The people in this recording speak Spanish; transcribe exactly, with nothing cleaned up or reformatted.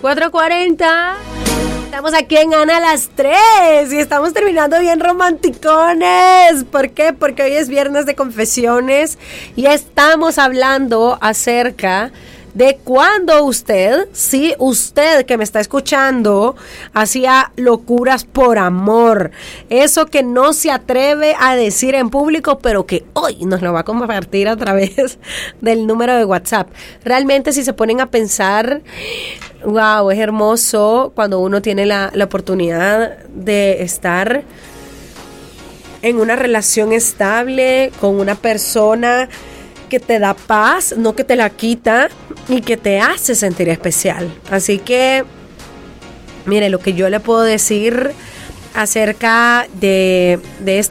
veinticuatro cuarenta. Estamos aquí en Ana a las tres y estamos terminando bien romanticones. ¿Por qué? Porque hoy es viernes de confesiones y estamos hablando acerca de cuando usted, sí, usted que me está escuchando, hacía locuras por amor. Eso que no se atreve a decir en público, pero que hoy nos lo va a compartir a través del número de WhatsApp. Realmente, si se ponen a pensar, wow, es hermoso cuando uno tiene la, la oportunidad de estar en una relación estable con una persona que te da paz, no que te la quita y que te hace sentir especial. Así que, mire, lo que yo le puedo decir acerca de, de